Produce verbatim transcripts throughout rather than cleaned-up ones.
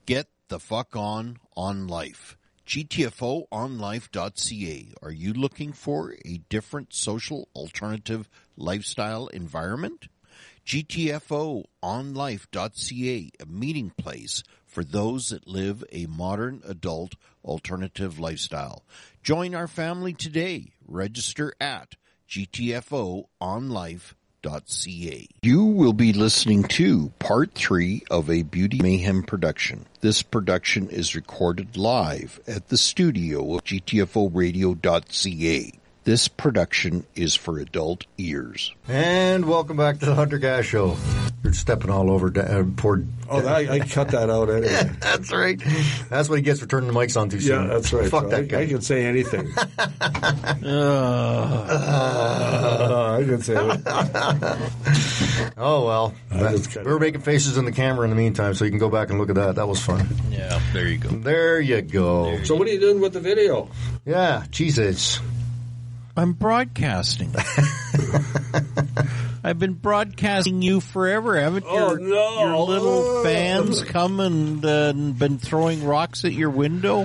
Get the fuck on on life. G T F O on life dot C A. Are you looking for a different social alternative lifestyle environment? G T F O on life dot C A, a meeting place for those that live a modern adult alternative lifestyle. Join our family today. Register at G T F O on life dot C A. You will be listening to part three of a Beauty Mayhem production. This production is recorded live at the studio of G T F O radio dot C A. This production is for adult ears. And welcome back to the Hunter Gas Show. You're stepping all over uh, poor... Oh, I, I cut that out anyway. Yeah, that's right. That's what he gets for turning the mics on too soon. Yeah, that's right. Fuck so that I, guy. I can say anything. uh, uh, I can say it. Oh, well. That, we were making faces in the camera in the meantime, so you can go back and look at that. That was fun. Yeah, there you go. There you go. There you so what are you doing with the video? Yeah, Jesus. I'm broadcasting. I've been broadcasting you forever, haven't Oh, your, no. your little Oh. fans come and uh, been throwing rocks at your window?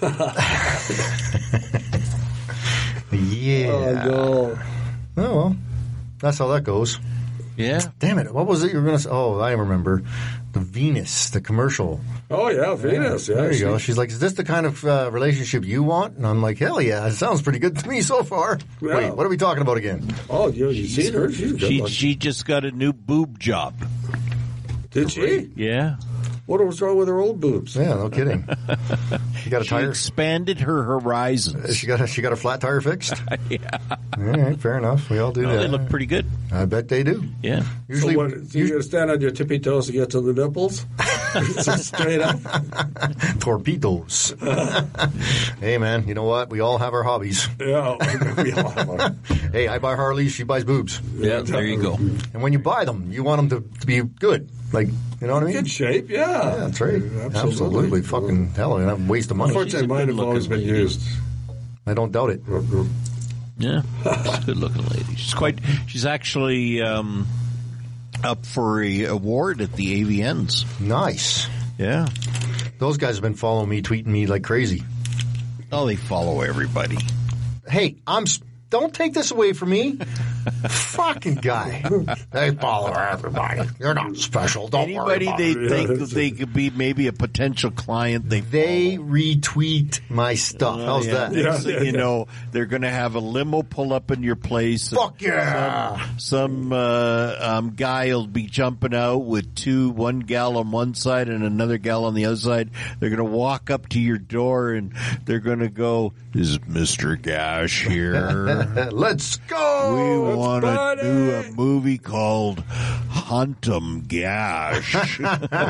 Yeah. Oh, no. Oh, well. That's how that goes. Yeah. Damn it. What was it you were going to say? Oh, I remember. The Venus, the commercial. Oh, yeah, Venus. Yeah, There you she- go. She's like, is this the kind of uh, relationship you want? And I'm like, hell yeah. It sounds pretty good to me so far. Yeah. Wait, what are we talking about again? Oh, you, you seen her? She's a good She, one. she just got a new boob job. Did she? Yeah. What was wrong with her old boobs? Yeah, no kidding. She got a She tire. expanded her horizons. She got a, she got a flat tire fixed. Yeah. All right, fair enough. We all do No, that. they look pretty good. I bet they do. Yeah. Usually, so what, so you're going to stand on your tippy toes to get to the nipples? So straight up? torpedoes. Hey, man, you know what? We all have our hobbies. Yeah. We all have our- Hey, I buy Harleys. She buys boobs. Yeah, there you go. And when you buy them, you want them to, to be good. Like, you know what I mean? Good shape, yeah. Yeah, that's right. Absolutely. Absolutely. Fucking hell, and I'm a waste of money. Unfortunately, mine have always been good-looking lady. used. I don't doubt it. Yeah. She's a good looking lady. She's quite, she's actually, um, up for a award at the A V Ns. Nice. Yeah. Those guys have been following me, tweeting me like crazy. Oh, they follow everybody. Hey, I'm. s- Don't take this away from me. Fucking guy. They follow everybody. You're not special. Don't Anybody worry about they it. think that they could be maybe a potential client, they They follow. retweet my stuff. Oh, How's yeah. that? Next Yeah, thing yeah, you yeah. know, they're going to have a limo pull up in your place. and Fuck yeah. Some, some uh, um, guy will be jumping out with two, one gal on one side and another gal on the other side. They're going to walk up to your door and they're going to go, "Is Mister Gash here? Let's We go. want to party!" do a movie called Hunt 'em Gash."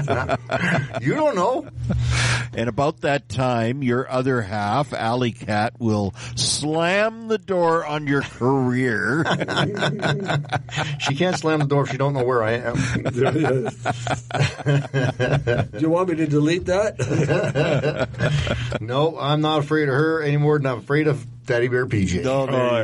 You don't know. And about that time, your other half, Alley Cat, will slam the door on your career. She can't slam the door if she don't know where I am. Do you want me to delete that? No, I'm not afraid of her any more than I'm afraid of Daddy Bear P J. No, there you